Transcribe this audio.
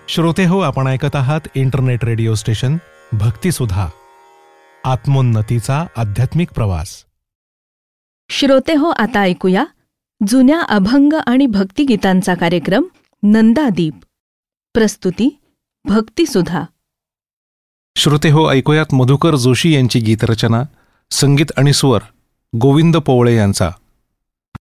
श्रोते हो, आपण ऐकत आहात इंटरनेट रेडिओ स्टेशन भक्तिसुधा, आत्मोन्नतीचा आध्यात्मिक प्रवास. श्रोते हो, आता ऐकूया जुन्या अभंग आणि भक्तिगीतांचा कार्यक्रम नंदादीप. प्रस्तुती भक्तिसुधा. श्रोते हो, ऐकूयात मधुकर जोशी यांची गीतरचना, संगीत आणि स्वर गोविंद पोवळे यांचा.